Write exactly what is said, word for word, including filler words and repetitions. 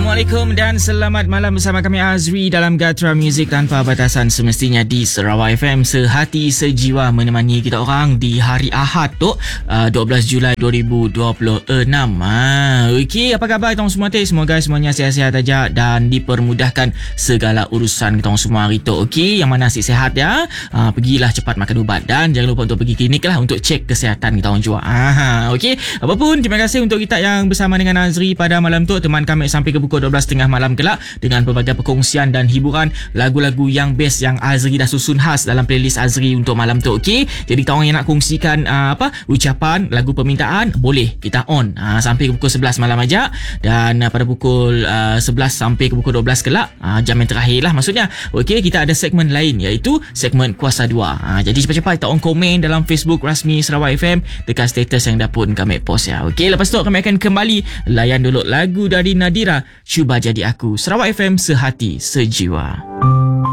Assalamualaikum dan selamat malam bersama kami Azri dalam Gatra Music Tanpa Batasan, semestinya di Sarawak F M, sehati sejiwa menemani kita orang di hari Ahad tu, uh, dua belas Julai dua ribu dua puluh enam. Ha, okey, apa khabar kita semua? Semoga semuanya sihat-sihat aja dan dipermudahkan segala urusan kita semua hari tu. Okey, yang mana sihat ya, uh, pergilah cepat makan ubat dan jangan lupa untuk pergi klinik lah untuk cek kesihatan kita orang juga. Ha, okey, apapun, terima kasih untuk kita yang bersama dengan Azri pada malam tu. Teman kami sampai ke pukul dua belas tiga puluh malam kelak dengan pelbagai perkongsian dan hiburan, lagu-lagu yang best yang Azri dah susun khas dalam playlist Azri untuk malam tu. Okey, jadi kita orang yang nak kongsikan uh, apa ucapan, lagu permintaan, boleh kita on uh, sampai ke pukul sebelas malam aja. Dan uh, pada pukul uh, sebelas sampai ke pukul dua belas kelak, uh, jam yang terakhir lah maksudnya. Okey, kita ada segmen lain iaitu segmen Kuasa Dua. Uh, jadi cepat-cepat kita on komen dalam Facebook rasmi Sarawak F M dekat status yang dah pun kami post ya. Okey, lepas tu kami akan kembali layan dulu lagu dari Nadira, Cuba Jadi Aku. Sarawak F M, sehati sejiwa.